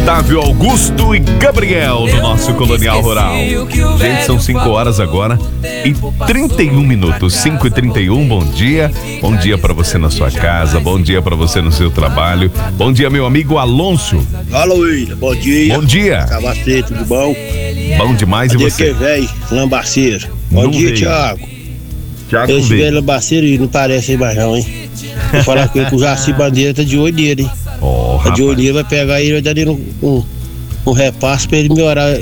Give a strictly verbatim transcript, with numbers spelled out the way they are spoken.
Otávio Augusto e Gabriel no nosso Colonial Rural. Gente, são cinco horas agora e trinta e um minutos. cinco e trinta e um, bom dia. Bom dia pra você na sua casa, bom dia pra você no seu trabalho. Bom dia, meu amigo Alonso. Fala, William, bom dia. Bom dia. Cabacete, tudo bom? Bom demais, e você? Que velho, lambaceiro. Bom Não dia, veio. Thiago. Thiago Esse veio. velho lambaceiro não parece aí mais não, hein? Vou falar com ele que o Jaci Bandeira tá de olho nele, hein? Oh, Tá de rapaz. olho nele, vai pegar ele, vai dar ele um, um, um repasse pra ele melhorar